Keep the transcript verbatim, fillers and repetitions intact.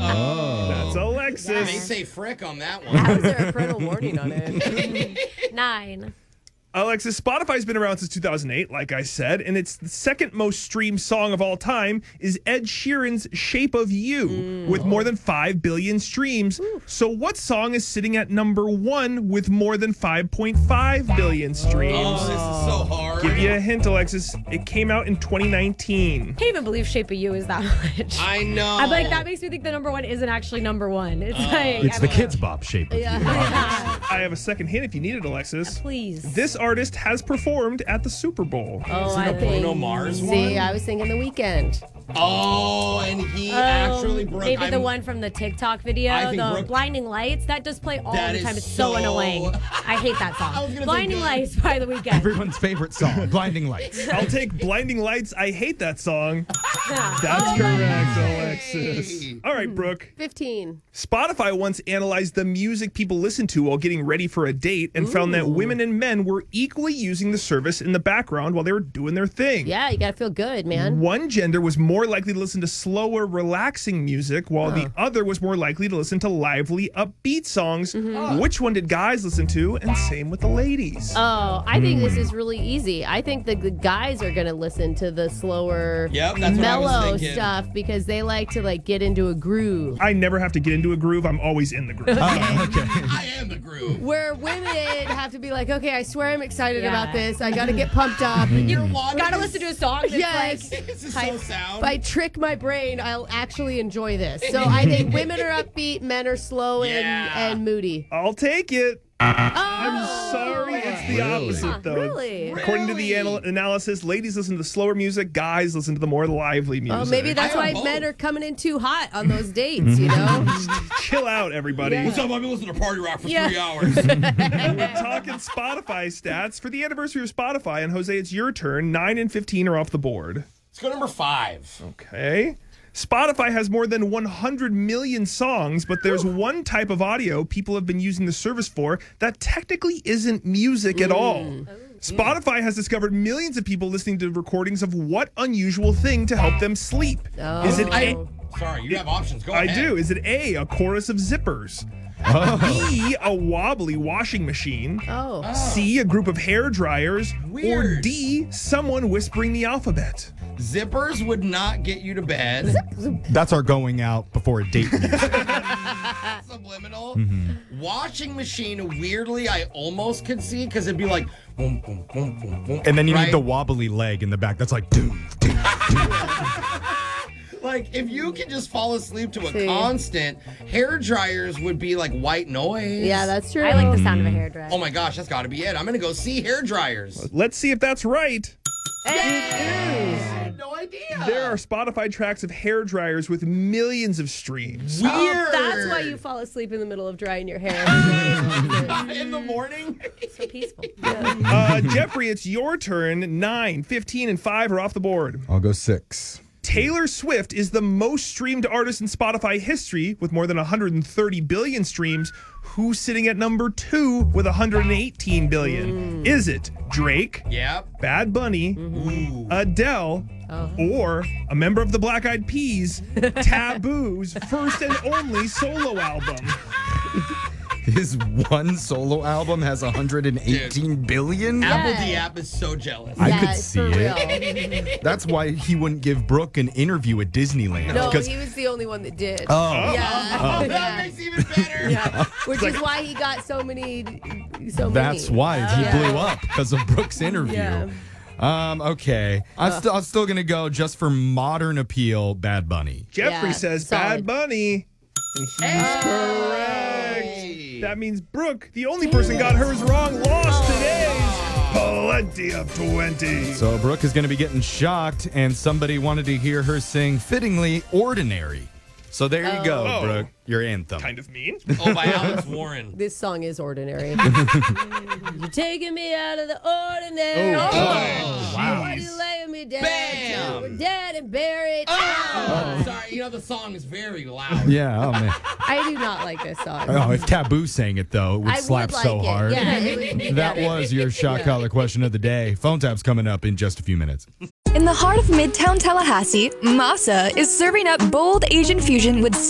Oh. That's Alexis. Yeah. They say frick on that one. How is there a parental warning on it? Nine. Alexis, Spotify's been around since two thousand eight, like I said, and it's the second most streamed song of all time is Ed Sheeran's Shape of You mm. with more than five billion streams. Ooh. So what song is sitting at number one with more than five point five billion streams? Oh, this is so hard. Give you a hint, Alexis. It came out in twenty nineteen. I can't even believe Shape of You is that much. I know. I'm like, that makes me think the number one isn't actually number one. It's uh, like... It's the Kids Bop Shape of Yeah. You. I have a second hint if you need it, Alexis. Please. This artist has performed at the Super Bowl. Oh, is it I a think. Bruno Mars See, one? I was thinking The Weeknd. Oh, and he Oh, actually broke. maybe I'm, the one from the TikTok video, I think the Brooke- Blinding Lights. That does play all That the is time. It's so, so- annoying. I hate that song. I was gonna say Blinding good. Lights by The Weeknd. Everyone's favorite song, Blinding Lights. I'll take Blinding Lights. I hate that song. Yeah. That's correct, Alexis. All right, Brooke. fifteen. Spotify once analyzed the music people listen to while getting ready for a date and found that women and men were equally using the service in the background while they were doing their thing. Yeah, you gotta feel good, man. One gender was more likely to listen to slower, relaxing music, while the other was more likely to listen to lively, upbeat songs. Which one did guys listen to? And same with the ladies. Oh, I think this is really easy. I think the, the guys are gonna listen to the slower, Yep, that's what I was mellow thinking. stuff because they like to like get into a groove. I never have to get into a groove. I'm always in the groove. Oh, okay. I am the groove. Where women have to be like, okay, I swear I'm excited Yeah. about this. I gotta get pumped up. You're watching. Gotta listen to a song that's Yes. like... This is I- so sound. If I trick my brain, I'll actually enjoy this. So I think women are upbeat, men are slow and, Yeah. and moody. I'll take it. Oh, I'm sorry. It's the Really? opposite, though. Really? According to the anal- analysis, ladies listen to the slower music, guys listen to the more lively music. Oh, maybe that's I why have both. men are coming in too hot on those dates, you know? Chill out, everybody. Yeah. What's up? I've been listening to Party Rock for Yeah. three hours. We're talking Spotify stats. For the anniversary of Spotify, and Jose, it's your turn. nine and fifteen are off the board. Let's go number five. Okay. Spotify has more than one hundred million songs, but there's one type of audio people have been using the service for that technically isn't music at all. Spotify has discovered millions of people listening to recordings of what unusual thing to help them sleep. Oh. Is it I, A? sorry, you have options. Go I ahead. do. Is it A, a chorus of zippers? B, a wobbly washing machine? Oh. C, a group of hair dryers? Or Weird. D, someone whispering the alphabet? Zippers would not get you to bed. That's our going out before a date music. Subliminal. Washing machine, weirdly, I almost could see because it'd be like, boom, boom, boom, boom, boom. And then you right? need the wobbly leg in the back. That's like, doom, doom. Like, if you can just fall asleep to a See. constant, hair dryers would be like white noise. Yeah, that's true. I like the sound of a hairdryer. Oh my gosh, that's got to be it. I'm going to go see hair dryers. Let's see if that's right. I had no idea. There are Spotify tracks of hair dryers with millions of streams. Weird. Oh, that's why you fall asleep in the middle of drying your hair. in the morning. So peaceful. Uh, Jeffrey, it's your turn. nine, fifteen, and five are off the board. I'll go six. Taylor Swift is the most streamed artist in Spotify history with more than one hundred thirty billion streams. Who's sitting at number two with one hundred eighteen billion? Is it Drake, Yep. Bad Bunny, Ooh. Adele, or a member of the Black Eyed Peas, Taboo's first and only solo album? His one solo album has one hundred eighteen billion? Apple Yeah. D app is so jealous. I Yeah, could it's see for it. real. That's why he wouldn't give Brooke an interview at Disneyland. No, because he was the only one that did. Oh. Yeah. Oh, that Yeah. makes it even better. Yeah. Which is why he got so many, so many. That's why he Yeah. blew up because of Brooke's interview. Yeah. Um, okay. I'm, st- I'm still going to go just for modern appeal, Bad Bunny. Jeffrey Yeah, says solid. Bad Bunny. And he's correct. Hey. That means Brooke, the only person got hers wrong, lost today's Plenty of twenty. So Brooke is going to be getting shocked, and somebody wanted to hear her sing fittingly Ordinary. So there you go, Oh. Brooke. Your anthem. Kind of mean. Oh, by Alex Warren. This song is ordinary. You're taking me out of the ordinary. Oh, Oh, wow. Why you laying me down? Bam. till We're dead and buried. Oh, sorry. You know, the song is very loud. Yeah, oh man. I do not like this song. Oh, if Taboo sang it, though, it would I slap would so like it. hard. Yeah, it would- That was your shot collar question of the day. Phone tap's coming up in just a few minutes. In the heart of Midtown Tallahassee, Masa is serving up bold Asian fusion with